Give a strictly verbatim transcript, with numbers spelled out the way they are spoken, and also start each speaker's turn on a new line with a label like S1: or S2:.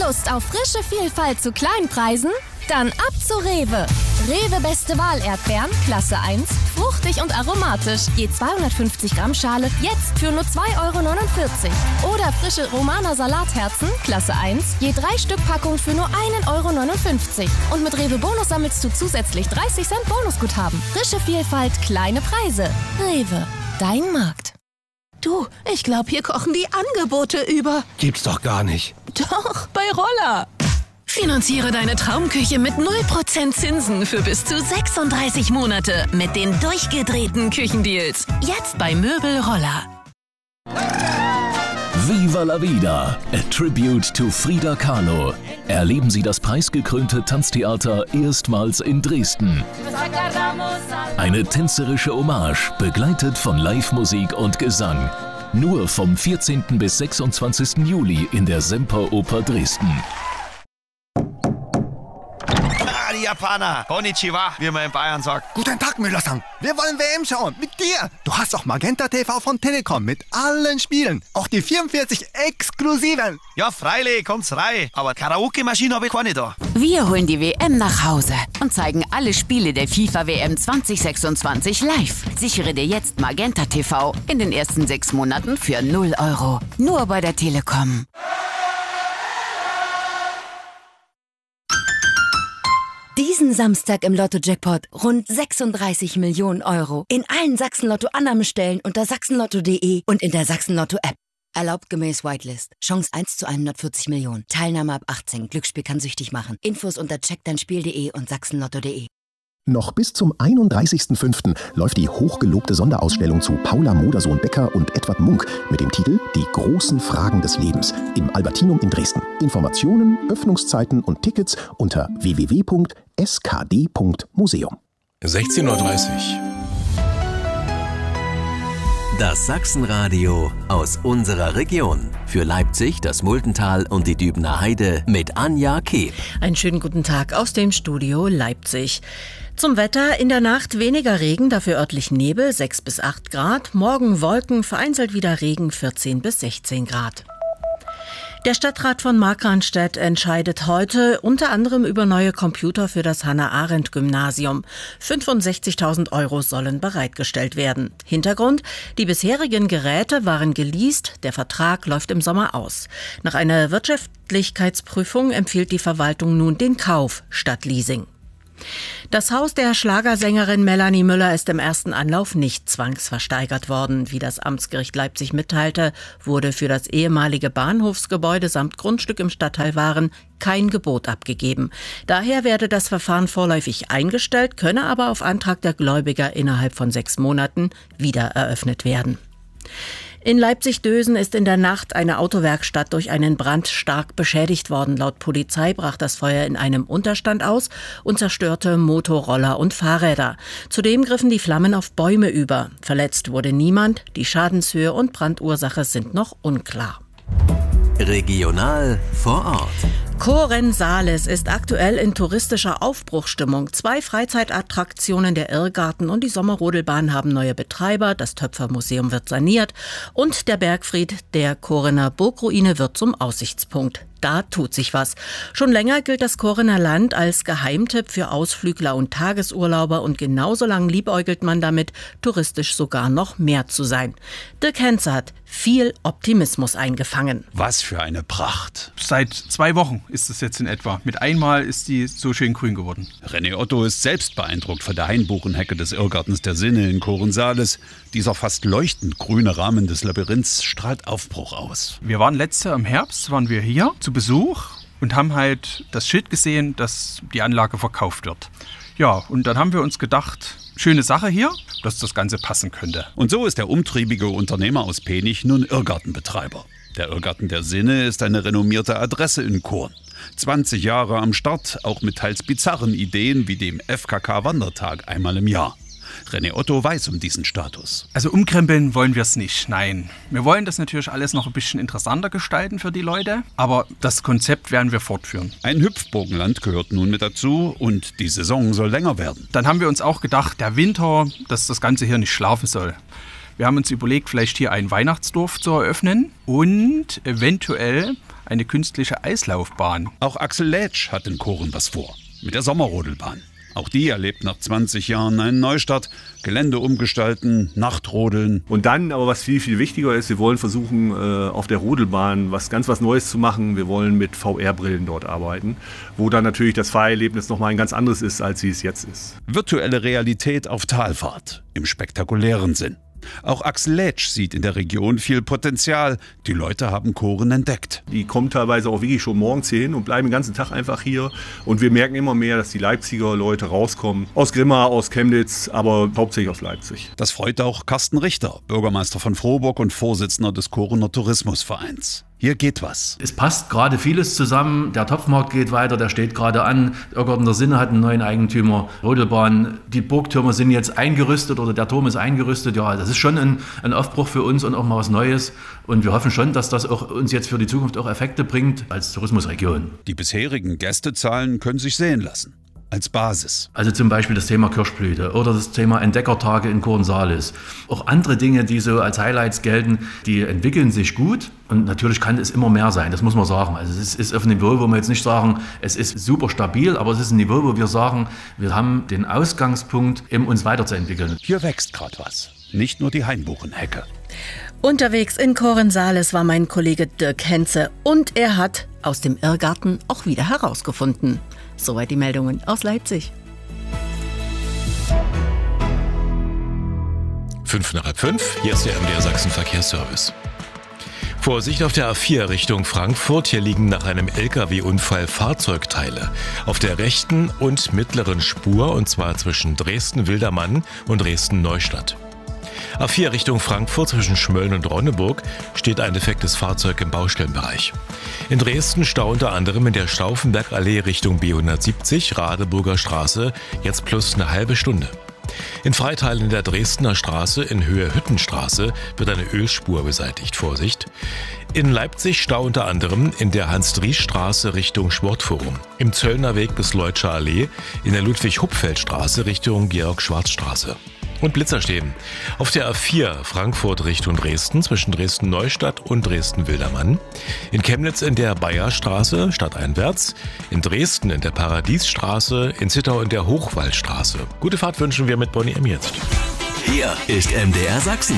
S1: Lust auf frische Vielfalt zu Kleinpreisen? Dann ab zu Rewe. Rewe Beste Wahl Erdbeeren, Klasse eins, fruchtig und aromatisch, je zweihundertfünfzig Gramm Schale, jetzt für nur zwei Euro neunundvierzig. Oder frische Romaner Salatherzen, Klasse eins, je drei Stück Packung für nur ein Euro neunundfünfzig. Und mit Rewe Bonus sammelst du zusätzlich dreißig Cent Bonusguthaben. Frische Vielfalt, kleine Preise. Rewe, dein Markt.
S2: Du, ich glaube, hier kochen die Angebote über.
S3: Gibt's doch gar nicht.
S2: Doch, bei Roller. Finanziere deine Traumküche mit null Prozent Zinsen für bis zu sechsunddreißig Monate mit den durchgedrehten Küchendeals. Jetzt bei Möbel Roller.
S4: Viva la Vida, a tribute to Frida Kahlo. Erleben Sie das preisgekrönte Tanztheater erstmals in Dresden. Eine tänzerische Hommage, begleitet von Live-Musik und Gesang. Nur vom vierzehnten bis sechsundzwanzigsten Juli in der Semperoper Dresden.
S5: Ah, die Japaner. Konnichiwa, wie man in Bayern sagt.
S6: Guten Tag, Müller-san. Wir wollen W M schauen. Mit dir. Du hast auch Magenta T V von Telekom mit allen Spielen. Auch die vierundvierzig exklusiven.
S5: Ja, freilich, kommt's rein. Aber Karaoke-Maschine habe ich keine da.
S7: Wir holen die W M nach Hause und zeigen alle Spiele der FIFA W M zwanzig sechsundzwanzig live. Sichere dir jetzt Magenta T V in den ersten sechs Monaten für null Euro. Nur bei der Telekom.
S8: Diesen Samstag im Lotto-Jackpot rund sechsunddreißig Millionen Euro. In allen Sachsen-Lotto-Annahmestellen unter sachsenlotto punkt de und in der Sachsen-Lotto-App. Erlaubt gemäß Whitelist. Chance eins zu hundertvierzig Millionen. Teilnahme ab achtzehn. Glücksspiel kann süchtig machen. Infos unter check dein spiel punkt de und sachsenlotto punkt de.
S9: Noch bis zum einunddreißigsten fünften läuft die hochgelobte Sonderausstellung zu Paula Modersohn-Becker und Edward Munk mit dem Titel Die großen Fragen des Lebens im Albertinum in Dresden. Informationen, Öffnungszeiten und Tickets unter w w w punkt s k d punkt museum.
S3: sechzehn Uhr dreißig.
S10: Das Sachsenradio aus unserer Region. Für Leipzig, das Muldental und die Dübener Heide mit Anja Keb.
S2: Einen schönen guten Tag aus dem Studio Leipzig. Zum Wetter: in der Nacht weniger Regen, dafür örtlich Nebel, sechs bis acht Grad. Morgen Wolken, vereinzelt wieder Regen, vierzehn bis sechzehn Grad. Der Stadtrat von Markranstädt entscheidet heute unter anderem über neue Computer für das Hannah-Arendt-Gymnasium. fünfundsechzigtausend Euro sollen bereitgestellt werden. Hintergrund: die bisherigen Geräte waren geleast, der Vertrag läuft im Sommer aus. Nach einer Wirtschaftlichkeitsprüfung empfiehlt die Verwaltung nun den Kauf statt Leasing. Das Haus der Schlagersängerin Melanie Müller ist im ersten Anlauf nicht zwangsversteigert worden. Wie das Amtsgericht Leipzig mitteilte, wurde für das ehemalige Bahnhofsgebäude samt Grundstück im Stadtteil Waren kein Gebot abgegeben. Daher werde das Verfahren vorläufig eingestellt, könne aber auf Antrag der Gläubiger innerhalb von sechs Monaten wieder eröffnet werden. In Leipzig-Dösen ist in der Nacht eine Autowerkstatt durch einen Brand stark beschädigt worden. Laut Polizei brach das Feuer in einem Unterstand aus und zerstörte Motorroller und Fahrräder. Zudem griffen die Flammen auf Bäume über. Verletzt wurde niemand. Die Schadenshöhe und Brandursache sind noch unklar.
S10: Regional vor Ort.
S2: Korensaales ist aktuell in touristischer Aufbruchstimmung. Zwei Freizeitattraktionen, der Irrgarten und die Sommerrodelbahn, haben neue Betreiber. Das Töpfermuseum wird saniert und der Bergfried der Korener Burgruine wird zum Aussichtspunkt. Da tut sich was. Schon länger gilt das Korener Land als Geheimtipp für Ausflügler und Tagesurlauber und genauso lang liebäugelt man damit, touristisch sogar noch mehr zu sein. Dirk Henze hat viel Optimismus eingefangen.
S11: Was für eine Pracht. Seit zwei Wochen ist es jetzt in etwa. Mit einmal ist die so schön grün geworden.
S12: René Otto ist selbst beeindruckt von der Hainbuchenhecke des Irrgartens der Sinne in Korensaales. Dieser fast leuchtend grüne Rahmen des Labyrinths strahlt Aufbruch aus.
S11: Wir waren letztes Jahr im Herbst, waren wir hier zu Besuch und haben halt das Schild gesehen, dass die Anlage verkauft wird. Ja, und dann haben wir uns gedacht, schöne Sache hier, dass das Ganze passen könnte.
S12: Und so ist der umtriebige Unternehmer aus Penich nun Irrgartenbetreiber. Der Irrgarten der Sinne ist eine renommierte Adresse in Chorn. zwanzig Jahre am Start, auch mit teils bizarren Ideen wie dem F K K-Wandertag einmal im Jahr. René Otto weiß um diesen Status.
S11: Also umkrempeln wollen wir es nicht, nein. Wir wollen das natürlich alles noch ein bisschen interessanter gestalten für die Leute, aber das Konzept werden wir fortführen.
S12: Ein Hüpfburgenland gehört nun mit dazu und die Saison soll länger werden.
S11: Dann haben wir uns auch gedacht, der Winter, dass das Ganze hier nicht schlafen soll. Wir haben uns überlegt, vielleicht hier ein Weihnachtsdorf zu eröffnen und eventuell eine künstliche Eislaufbahn.
S12: Auch Axel Lätsch hat in Koren was vor. Mit der Sommerrodelbahn. Auch die erlebt nach zwanzig Jahren einen Neustart. Gelände umgestalten, Nachtrodeln.
S13: Und dann, aber was viel, viel wichtiger ist, wir wollen versuchen, auf der Rodelbahn was ganz was Neues zu machen. Wir wollen mit V R-Brillen dort arbeiten, wo dann natürlich das Fahrerlebnis nochmal ein ganz anderes ist, als wie es jetzt ist.
S12: Virtuelle Realität auf Talfahrt, im spektakulären Sinn. Auch Axel Lätsch sieht in der Region viel Potenzial. Die Leute haben Koren entdeckt.
S13: Die kommen teilweise auch wirklich schon morgens hier hin und bleiben den ganzen Tag einfach hier. Und wir merken immer mehr, dass die Leipziger Leute rauskommen. Aus Grimma, aus Chemnitz, aber hauptsächlich aus Leipzig.
S12: Das freut auch Carsten Richter, Bürgermeister von Frohburg und Vorsitzender des Korener Tourismusvereins. Hier geht was.
S14: Es passt gerade vieles zusammen. Der Topfmarkt geht weiter, der steht gerade an. Irrgarten der Sinne hat einen neuen Eigentümer. Rodelbahn, die Burgtürme sind jetzt eingerüstet oder der Turm ist eingerüstet. Ja, das ist schon ein, ein Aufbruch für uns und auch mal was Neues. Und wir hoffen schon, dass das auch uns jetzt für die Zukunft auch Effekte bringt als Tourismusregion.
S12: Die bisherigen Gästezahlen können sich sehen lassen. Als Basis.
S14: Also zum Beispiel das Thema Kirschblüte oder das Thema Entdeckertage in Koren-Sahlis. Auch andere Dinge, die so als Highlights gelten, die entwickeln sich gut und natürlich kann es immer mehr sein, das muss man sagen. Also es ist auf einem Niveau, wo wir jetzt nicht sagen, es ist super stabil, aber es ist ein Niveau, wo wir sagen, wir haben den Ausgangspunkt, um uns weiterzuentwickeln.
S12: Hier wächst gerade was, nicht nur die Hainbuchenhecke.
S2: Unterwegs in Koren-Sahlis war mein Kollege Dirk Henze und er hat aus dem Irrgarten auch wieder herausgefunden. Soweit die Meldungen aus Leipzig.
S3: Fünf nach halb fünf, hier ist der M D R Sachsen Verkehrsservice. Vorsicht auf der A vier Richtung Frankfurt. Hier liegen nach einem L K W-Unfall Fahrzeugteile auf der rechten und mittleren Spur, und zwar zwischen Dresden-Wildermann und Dresden-Neustadt. A vier Richtung Frankfurt zwischen Schmölln und Ronneburg steht ein defektes Fahrzeug im Baustellenbereich. In Dresden Stau unter anderem in der Stauffenbergallee Richtung B hundertsiebzig, Radeburger Straße, jetzt plus eine halbe Stunde. In Freiteilen in der Dresdner Straße in Höhe Hüttenstraße wird eine Ölspur beseitigt. Vorsicht! In Leipzig Stau unter anderem in der Hans-Dries-Straße Richtung Sportforum, im Zöllner Weg bis Leutscher Allee, in der Ludwig-Hupfeld-Straße Richtung Georg-Schwarz-Straße. Und Blitzer stehen auf der A vier Frankfurt Richtung Dresden zwischen Dresden-Neustadt und Dresden-Wildermann, in Chemnitz in der Bayerstraße stadteinwärts, in Dresden in der Paradiesstraße, in Zittau in der Hochwaldstraße. Gute Fahrt wünschen wir mit Bonnie M. jetzt.
S10: Hier ist M D R Sachsen.